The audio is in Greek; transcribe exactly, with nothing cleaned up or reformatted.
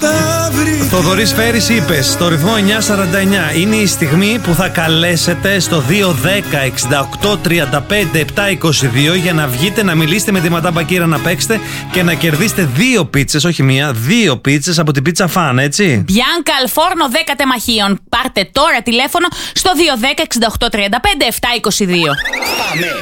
Θοδωρής Φέρης είπε στο ρυθμό εννιά σαράντα εννιά: είναι η στιγμή που θα καλέσετε στο δύο δέκα εξήντα οκτώ τριάντα πέντε επτακόσια είκοσι δύο για να βγείτε να μιλήσετε με τη Ματά Μπακύρα, να παίξετε και να κερδίσετε δύο πίτσες, όχι μία, δύο πίτσες από την Πίτσα Φαν, έτσι. Μπιάνκα Αλφόρνο δέκα τεμαχίων. Πάρτε τώρα τηλέφωνο στο δύο δέκα εξήντα οκτώ τριάντα πέντε επτακόσια είκοσι δύο. Πάμε.